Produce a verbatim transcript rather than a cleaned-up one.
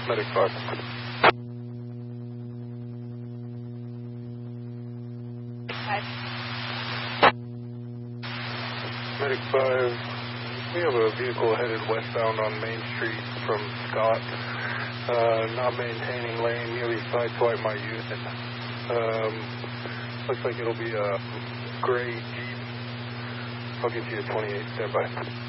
Medic five. Medic five, we have a vehicle headed westbound on Main Street from Scott, uh, not maintaining lane, nearly sideswiped my unit. Um, looks like it'll be a gray Jeep. I'll get you a twenty-eight, stand by.